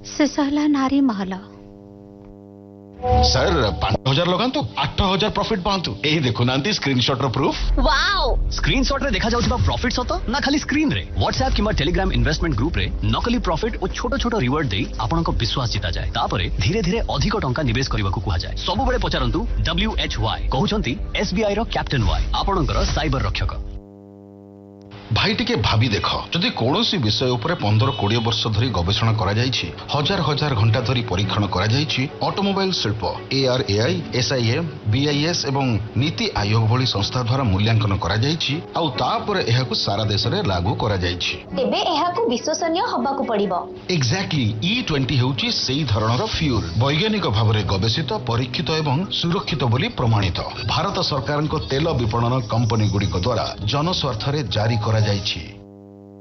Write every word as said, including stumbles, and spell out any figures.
शेष है नारी महल। सर पांच हजार लगातु आठ हजार प्रॉफिट पातु ए देखुना स्क्रीनशॉट रो प्रूफ। वाओ स्क्रीनशॉट रे देखा जाउथिबा प्रॉफिट सतो ना खाली स्क्रीन रे WhatsApp keema Telegram investment group रे नकली प्रॉफिट और छोटो छोटो रिवार्ड देई आपन को विश्वास जीता जाए तापरे धीरे धीरे अधिक टंका निवेश करबा को कुहा जाए। सब बेले पचारंतु डब्ल्यू एच वाई कहउछंती एसबीआई रो कैप्टन वाई आपनकर साइबर रक्षक। भाई टिके भाभी देख जदि कौनसी विषय उपरे पंद्रह कोड़े वर्ष धरी गवेषणा करा जायछि हजार हजार घंटा धरी परीक्षण करा जायछि ऑटोमोबाइल शिल्प एआरएआई एसआईएम बीआईएस एवं नीति आयोग भली संस्था द्वारा मूल्यांकन करा जायछि आउ तापर एहाकु सारा देश रे लागू करा जायछि तेबे एहाकु विश्वसनीय हबाकु पड़िबो। एक्जेक्टली ई ट्वेंटी हेउछि सेही धरणर फ्यूल वैज्ञानिक भाबरे गवेषित परीक्षित एवं सुरक्षित बोली प्रमाणित भारत सरकारक तेल विपणन कंपनी गुड़िक द्वारा जनस्वार्थ रे जारी करा जायछि।